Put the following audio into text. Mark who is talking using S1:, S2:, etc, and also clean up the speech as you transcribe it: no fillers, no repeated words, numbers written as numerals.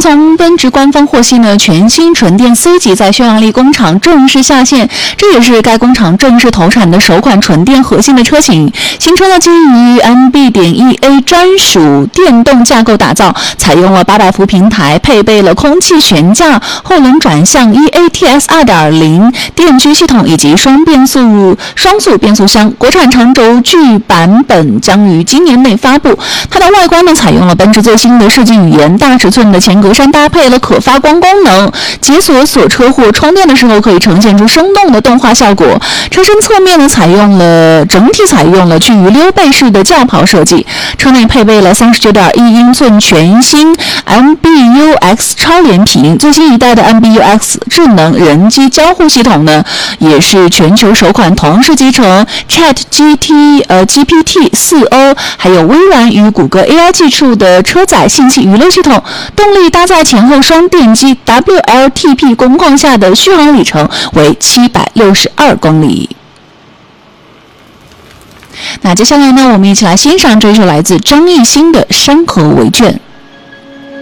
S1: 从奔驰官方获悉呢，全新纯电 C 级在匈牙利工厂正式下线，这也是该工厂正式投产的首款纯电核心的车型。新车呢基于 MB.EA 专属电动架构打造，采用了800伏平台，配备了空气悬架、后轮转向 EATS 2.0 电驱系统以及双速变速箱。国产长轴距版本将于今年内发布。它的外观呢采用了奔驰最新的设计语言，大尺寸的前格栅搭配了可发光功能，解锁锁车或充电的时候可以呈现出生动的动画效果。车身侧面呢整体采用了具于溜背式的轿跑设计，车内配备了39.1英寸全新 MBUX 超连屏，最新一代的 MBUX 智能人机交互系统呢，也是全球首款同时集成 GPT-4O 还有微软与谷歌 AI 技术的车载信息娱乐系统，动力搭载前后双电机 WLTP 工况下的续航里程为762公里。那接下来呢，我们一起来欣赏这首来自张艺兴的《山河为卷》。